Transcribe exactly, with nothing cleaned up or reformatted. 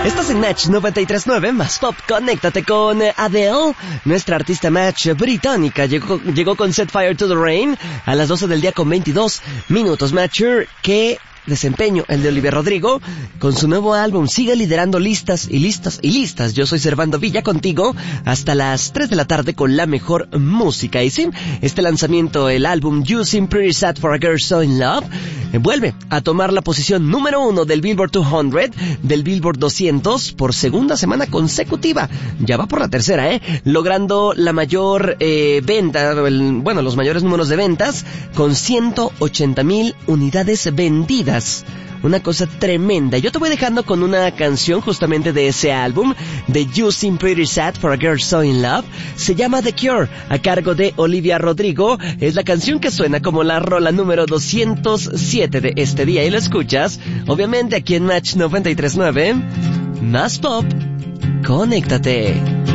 Estás en Match noventa y tres punto nueve, más pop. Conéctate con Adele. Nuestra artista Match británica llegó, llegó con Set Fire to the Rain a las doce del día con veintidós minutos. Matcher, que desempeño el de Olivia Rodrigo con su nuevo álbum sigue liderando listas y listas y listas. Yo soy Servando Villa contigo hasta las tres de la tarde con la mejor música. Y sí, este lanzamiento, el álbum You Seem Pretty Sad for a Girl So in Love, eh, vuelve a tomar la posición número uno del Billboard doscientos, del Billboard doscientos por segunda semana consecutiva. Ya va por la tercera, eh, logrando la mayor eh, venta, el, bueno, los mayores números de ventas con ciento ochenta mil unidades vendidas. Una cosa tremenda. Yo te voy dejando con una canción justamente de ese álbum, de You Seem Pretty Sad for a Girl So in Love. Se llama The Cure, a cargo de Olivia Rodrigo. Es la canción que suena como la rola número doscientos siete de este día. Y lo escuchas, obviamente, aquí en Match noventa y tres punto nueve. Más pop. Conéctate.